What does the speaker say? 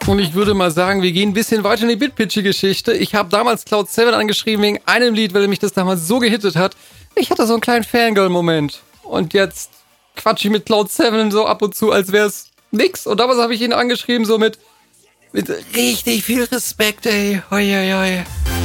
Und ich würde mal sagen, wir gehen ein bisschen weiter in die Bitpitchy-Geschichte. Ich habe damals Cloud 7 angeschrieben wegen einem Lied, weil mich das damals so gehittet hat. Ich hatte so einen kleinen Fangirl-Moment. Und jetzt quatsch ich mit Cloud 7 so ab und zu, als wäre es nix. Und damals habe ich ihn angeschrieben so mit richtig viel Respekt, ey. Hoi, hoi, hoi.